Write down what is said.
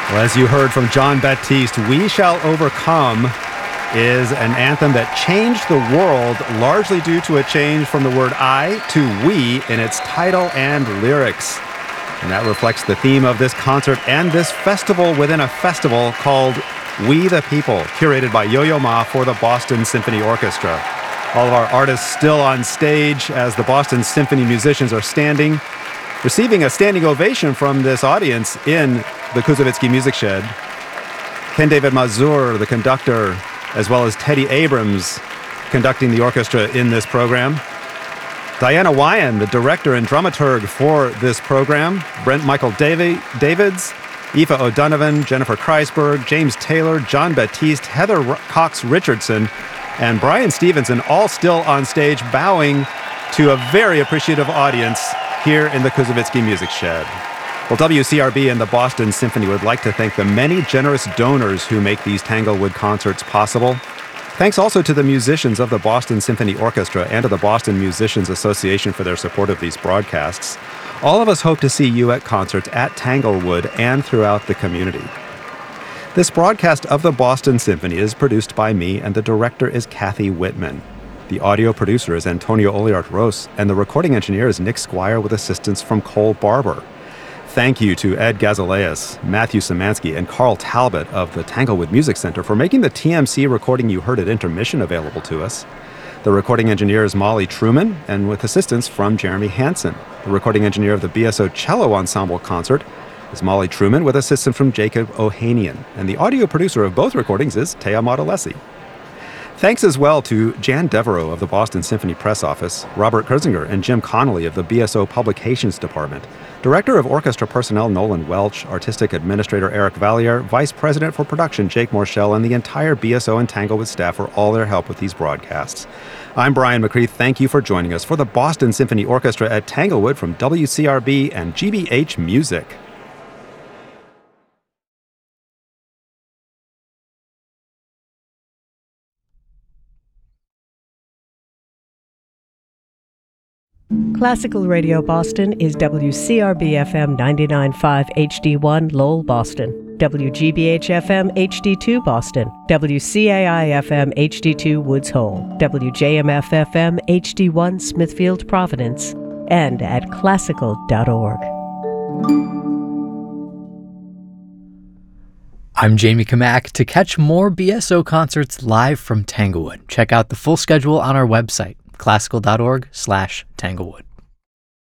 Well, as you heard from Jon Batiste, We Shall Overcome is an anthem that changed the world largely due to a change from the word I to we in its title and lyrics. And that reflects the theme of this concert and this festival within a festival called We the People, curated by Yo-Yo Ma for the Boston Symphony Orchestra. All of our artists still on stage as the Boston Symphony musicians are standing, receiving a standing ovation from this audience in the Kuzovitsky Music Shed. Ken David Mazur, the conductor, as well as Teddy Abrams conducting the orchestra in this program. Diana Wyan, the director and dramaturg for this program. Brent Michael Davids, Aoife O'Donovan, Jennifer Kreisberg, James Taylor, Jon Batiste, Heather Cox Richardson, and Brian Stevenson, all still on stage bowing to a very appreciative audience here in the Kuzovitsky Music Shed. Well, WCRB and the Boston Symphony would like to thank the many generous donors who make these Tanglewood concerts possible. Thanks also to the musicians of the Boston Symphony Orchestra and to the Boston Musicians Association for their support of these broadcasts. All of us hope to see you at concerts at Tanglewood and throughout the community. This broadcast of the Boston Symphony is produced by me, and the director is Kathy Whitman. The audio producer is Antonio Oliart-Ros, and the recording engineer is Nick Squire with assistance from Cole Barber. Thank you to Ed Gazaleas, Matthew Szymanski, and Carl Talbot of the Tanglewood Music Center for making the TMC recording you heard at intermission available to us. The recording engineer is Molly Truman, and with assistance from Jeremy Hansen. The recording engineer of the BSO Cello Ensemble concert is Molly Truman with assistance from Jacob Ohanian. And the audio producer of both recordings is Tea Modolesi. Thanks as well to Jan Devereaux of the Boston Symphony Press Office, Robert Kurzinger and Jim Connolly of the BSO Publications Department, Director of Orchestra Personnel Nolan Welch, Artistic Administrator Eric Valliere, Vice President for Production Jake Morshell, and the entire BSO and Tanglewood staff for all their help with these broadcasts. I'm Brian McCree. Thank you for joining us for the Boston Symphony Orchestra at Tanglewood from WCRB and GBH Music. Classical Radio Boston is WCRB-FM 99.5 HD1 Lowell, Boston, WGBH-FM HD2 Boston, WCAI-FM HD2 Woods Hole, WJMF-FM HD1 Smithfield, Providence, and at classical.org. I'm Jamie Kamak. To catch more BSO concerts live from Tanglewood, check out the full schedule on our website, classical.org/Tanglewood.